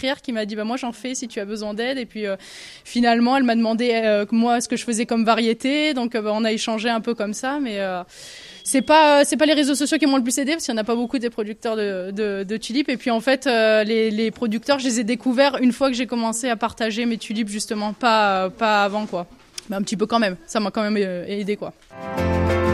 qui m'a dit moi j'en fais si tu as besoin d'aide. Et puis finalement elle m'a demandé moi ce que je faisais comme variété, donc on a échangé un peu comme ça, mais c'est pas les réseaux sociaux qui m'ont le plus aidé parce qu'il n'y en a pas beaucoup des producteurs de tulipes. Et puis en fait les producteurs je les ai découverts une fois que j'ai commencé à partager mes tulipes, justement, pas avant quoi, mais un petit peu quand même, ça m'a quand même aidé quoi.